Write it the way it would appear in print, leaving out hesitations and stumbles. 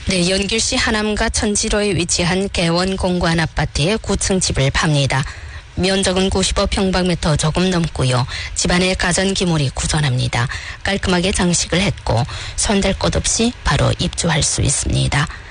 네, 연길시 하남과 천지로에 위치한 개원 공관 아파트의 9층 집을 팝니다. 면적은 95평방미터 조금 넘고요. 집안의 가전기물이 구전합니다. 깔끔하게 장식을 했고 손댈 것 없이 바로 입주할 수 있습니다.